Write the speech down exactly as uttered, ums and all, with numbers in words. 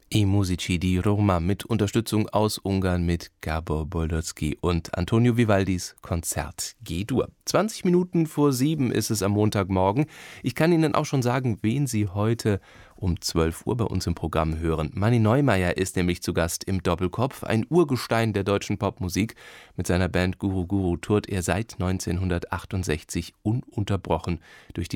I Musici di Roma mit Unterstützung aus Ungarn mit Gábor Boldoczky und Antonio Vivaldis Konzert G-Dur. zwanzig Minuten vor sieben ist es am Montagmorgen. Ich kann Ihnen auch schon sagen, wen Sie heute um zwölf Uhr bei uns im Programm hören. Manni Neumeier ist nämlich zu Gast im Doppelkopf, ein Urgestein der deutschen Popmusik. Mit seiner Band Guru Guru tourt er seit neunzehnhundertachtundsechzig ununterbrochen durch die